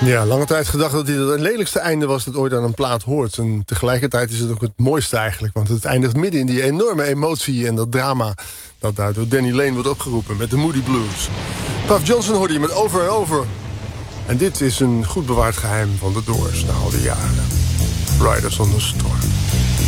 Ja, lange tijd gedacht dat dit het lelijkste einde was dat ooit aan een plaat hoort. En tegelijkertijd is het ook het mooiste eigenlijk. Want het eindigt midden in die enorme emotie en dat drama dat daar door Danny Lane wordt opgeroepen met de Moody Blues. Puff Johnson hoorde je met Over and Over. En dit is een goed bewaard geheim van de Doors na al die jaren. Riders on the Storm.